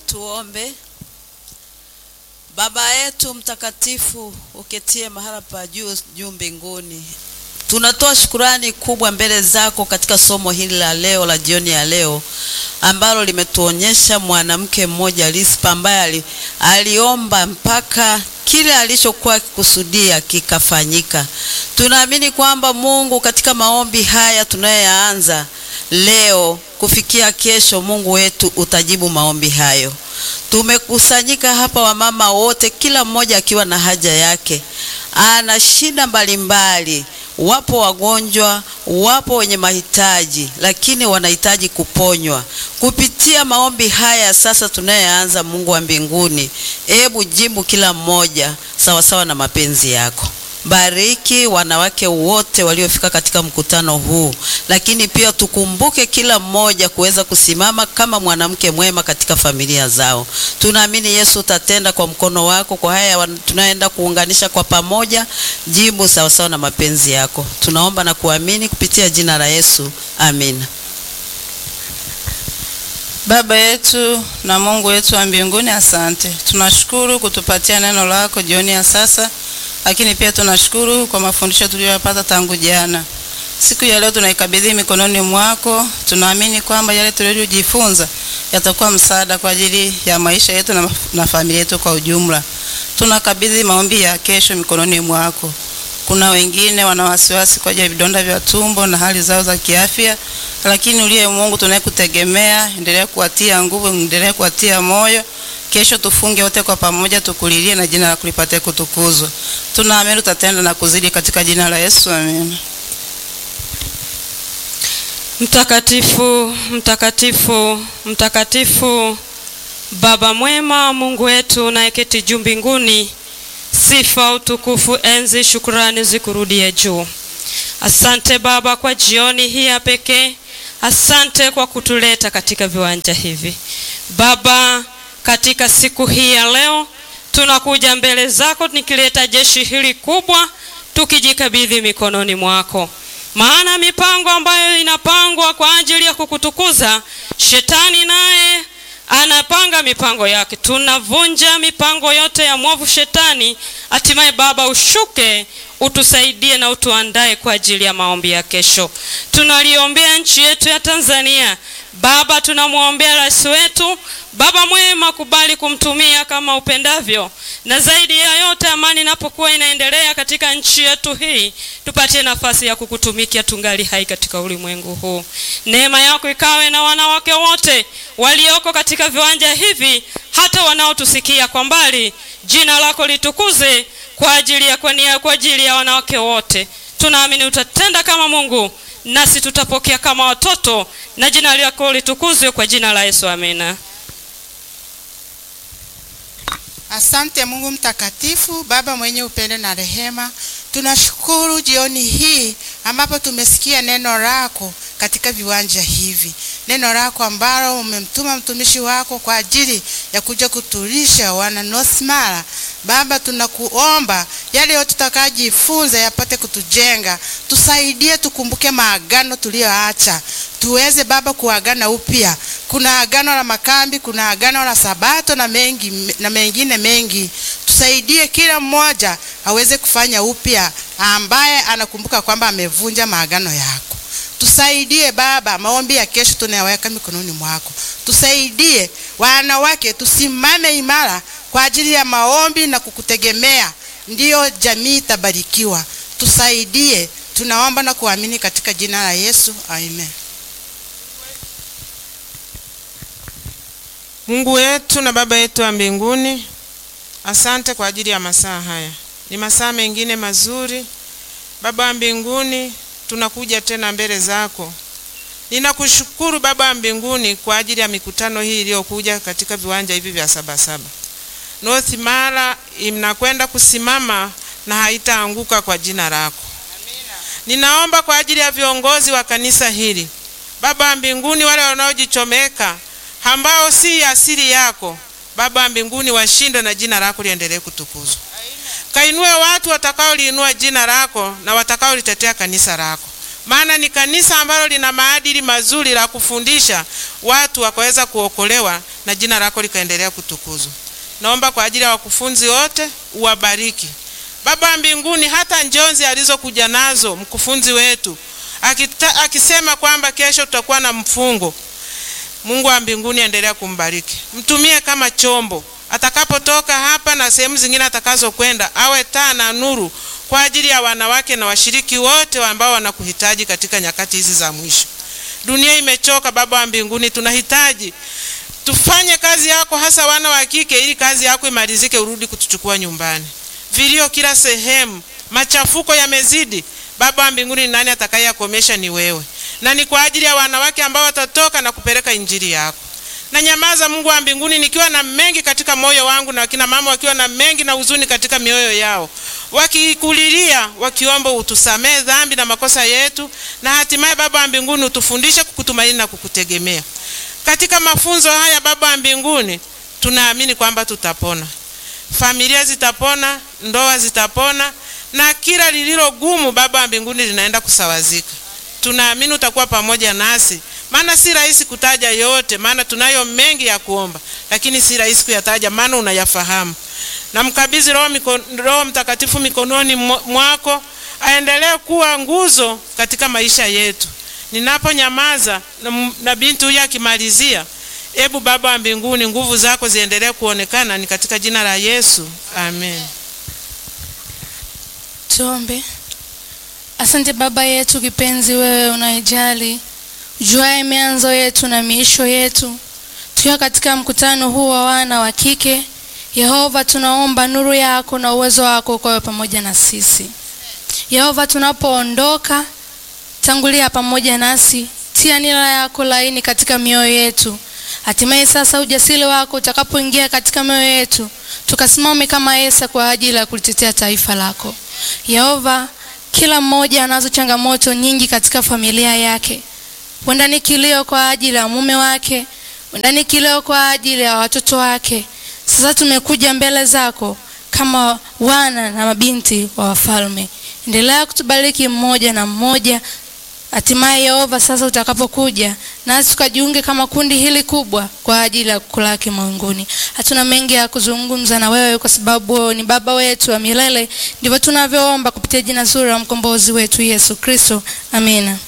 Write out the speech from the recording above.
Tuombe. Baba yetu mtakatifu, uketie mahala pa juu mbinguni, tunatoa shukrani kubwa mbele zako katika somo hili la leo, la jioni ya leo, ambalo limetuonyesha mwanamke mmoja Rispa ambaye aliomba mpaka kile alichokuwa kikusudia kikafanyika. Tunaamini kwamba Mungu, katika maombi haya tunayoyaanza leo kufikia kesho, Mungu wetu utajibu maombi hayo. Tumekusanyika hapa wamama wote, kila mmoja akiwa na haja yake, ana shida mbalimbali. Wapo wagonjwa, wapo wenye mahitaji, lakini wanahitaji kuponywa. Kupitia maombi haya sasa tunayoanza, Mungu wa mbinguni, hebu jibu kila mmoja sawa sawa na mapenzi yako. Bariki wanawake wote waliofika katika mkutano huu, lakini pia tukumbuke kila mmoja kuweza kusimama kama mwanamke mwema katika familia zao. Tunaamini Yesu utatenda kwa mkono wako kwa haya tunaenda kuunganisha kwa pamoja. Jibu sawa sawa na mapenzi yako. Tunaomba na kuamini kupitia jina la Yesu. Amina. Baba yetu na Mungu wetu wa mbinguni, asante. Tunashukuru kutupatia neno lako jioni ya sasa, lakini pia tunashukuru kwa mafundisho tuliyopata tangu jana. Siku ya leo tunaikabidhi mikononi mwako. Tunaamini kwamba yale tuliyojifunza yatakuwa msaada kwa ajili ya maisha yetu na familia yetu kwa ujumla. Tunakabidhi maombi ya kesho mikononi mwako. Kuna wengine wana wasiwasi kwa ajili ya vidonda vya tumbo na hali zao za kiafya, lakini uliye Mungu tunayekutegemea, endelea kuwatia nguvu, endelea kuwatia moyo. Kesho tufunge wote kwa pamoja, tukulilie na jina lako lipate kutukuzwa. Tunaamini utatenda na kuzidi katika jina la Yesu. Amina. Mtakatifu, mtakatifu, mtakatifu, Baba mwema, Mungu wetu unayeketi juu mbinguni, sifa, utukufu, enzi, shukrani zikurudie juu. Asante Baba kwa jioni hii ya pekee. Asante kwa kutuleta katika viwanja hivi. Baba, katika siku hii ya leo tunakuja mbele zako nikileta jeshi hili kubwa, tukijikabidhi mikononi mwako. Maana mipango ambayo inapangwa kwa ajili ya kukutukuza, shetani naye anapanga mipango yake. Tunavunja mipango yote ya mwovu shetani. Hatimaye Baba ushuke, utusaidie na utuandae kwa ajili ya maombi ya kesho. Tunaliombea nchi yetu ya Tanzania. Baba, tunamuombea rais wetu. Baba mwema, kubali kumtumia kama upendavyo, na zaidi ya yote amani inapokuwa inaendelea katika nchi yetu hii, tupatie nafasi ya kukutumikia tungali hai katika ulimwengu huu. Neema yako ikawe na wanawake wote walioko katika viwanja hivi, hata wanaotusikia kwa mbali. Jina lako litukuze kwa ajili ya wanawake wote. Tunaamini utatenda kama Mungu, nasi tutapokea kama watoto, na jina lako litukuzwe kwa jina la Yesu. Amina. Asante Mungu mtakatifu, Baba mwenye upendo na rehema. Tunashukuru jioni hii ambapo tumesikia neno lako katika viwanja hivi. Neno lako ambalo umemtuma mtumishi wako kwa ajili ya kuja kutulisha wana North Mara. Baba, tunakuomba yale yote tutakayojifunza yapate kutujenga. Tusaidie tukumbuke maagano tuliyoacha. Tuweze Baba kuagana upya. Kuna agano la makambi, kuna agano la Sabato na mengine mengi. Tusaidie kila mmoja aweze kufanya upya ambaye anakumbuka kwamba amevunja maagano yako. Tusaidie Baba, maombi ya kesho tunayaweka mikononi mwako. Tusaidie wanawake tusimame imara kwa ajili ya maombi na kukutegemea, ndiyo jamii itabarikiwa. Tusaidie, tunaomba na kuamini katika jina la Yesu. Amen. Mungu wetu na Baba yetu wa mbinguni, asante kwa ajili ya masaa haya. Ni masaa mengine mazuri. Baba wa mbinguni, tunakuja tena mbele zako. Ninakushukuru Baba wa mbinguni kwa ajili ya mikutano hii iliyokuja katika viwanja hivi vya Sabasaba. North Mara inakwenda kusimama na haitaanguka kwa jina lako. Amina. Ninaomba kwa ajili ya viongozi wa kanisa hili. Baba wa mbinguni, wale wanaojichomeka ambao si asili yako, Baba wa mbinguni, washinde na jina lako liendelee kutukuzwa. Kainue watu watakaoliinua jina lako na watakaolitetea kanisa lako. maana ni kanisa ambalo lina maadili mazuri la kufundisha watu wakaweza kuokolewa na jina lako likaendelea kutukuzwa. Naomba kwa ajili ya wakufunzi wote uwabariki. Baba wa mbinguni, hata njonzi alizokuja nazo mkufunzi wetu akisema kwamba kesho tutakuwa na mfungo, Mungu wa mbinguni endelea kumbariki. Mtumie kama chombo, atakapotoka hapa na sehemu zingine atakazo kwenda, awe taa na nuru kwa ajili ya wanawake na washiriki wote ambao wanakuhitaji katika nyakati hizi za mwisho. Dunia imechoka Baba wa mbinguni, tunahitaji tufanye kazi yako, hasa wana wa kike, ili kazi yako imalizike, urudi kutuchukua nyumbani. Vilio kila sehemu, machafuko yamezidi. Baba wa mbinguni, nani atakayeyakomesha? Ni wewe. Na ni kwa ajili ya wanawake ambao watatoka na kupeleka injili yako. Na nyamaza Mungu wa mbinguni, nikiwa na mengi katika moyo wangu na wakina mama wakiwa na mengi na huzuni katika mioyo yao, wakikulilia wakiomba utusamee dhambi na makosa yetu, na hatimaye Baba wa mbinguni utufundishe kukutumaini na kukutegemea. Katika mafunzo haya Baba wa mbinguni, tunaamini kwamba tutapona. Familia zitapona, ndoa zitapona, na kila lililo gumu Baba wa mbinguni linaenda kusawazika. Tunaamini utakuwa pamoja nasi, maana si rahisi kutaja yote, maana tunayo mengi ya kuomba, lakini si rahisi kuyataja maana unayafahamu. Na mkabidhi Roho Mtakatifu mikononi mwako, aendelee kuwa nguzo katika maisha yetu. Ninaponyamaza na binti huyu akimalizia, ebu Baba wa mbinguni nguvu zako ziendelee kuonekana, ni katika jina la Yesu, amen. Tuombe. Asante Baba yetu kipenzi, wewe unayejali, ujuaye mianzo yetu na miisho yetu. Tukiwa katika mkutano huu wa wana wa kike, Yehova, tunaomba nuru yako na uwezo wako kwa pamoja na sisi. Yehova, tunapoondoka, tangulia pamoja nasi, tia nira yako laini katika mioyo yetu. Hatimaye sasa ujasiri wako utakapoingia katika mioyo yetu, tukasimame kama Esa kwa ajili ya kulitetea taifa lako. Yehova, kila mmoja anazo changamoto nyingi katika familia yake. Wenda ni kilio kwa ajili ya mume wake, wenda ni kilio kwa ajili ya watoto wake. Sasa tumekuja mbele zako kama wana na mabinti wa wafalme. Endelea kutubariki mmoja na mmoja. Hatimaye Yehova, sasa utakapokuja nasi tukajiunge kama kundi hili kubwa kwa ajili ya kukulaki mbinguni. Hatuna mengi ya kuzungumza na wewe kwa sababu wewe ni Baba wetu wa milele. Ndivyo tunavyoomba kupitia jina zuri la mkombozi wetu Yesu Kristo. Amina.